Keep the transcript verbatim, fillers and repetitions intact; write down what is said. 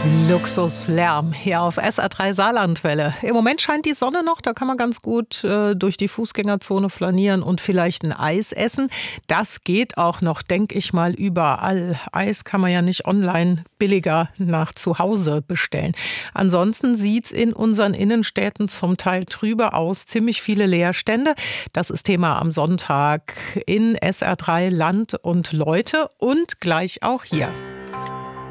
Luxuslärm hier auf S R drei Saarlandwelle. Im Moment scheint die Sonne noch, da kann man ganz gut äh, durch die Fußgängerzone flanieren und vielleicht ein Eis essen. Das geht auch noch, denke ich mal, überall. Eis kann man ja nicht online billiger nach zu Hause bestellen. Ansonsten sieht es in unseren Innenstädten zum Teil trübe aus, ziemlich viele Leerstände. Das ist Thema am Sonntag in S R drei Land und Leute und gleich auch hier.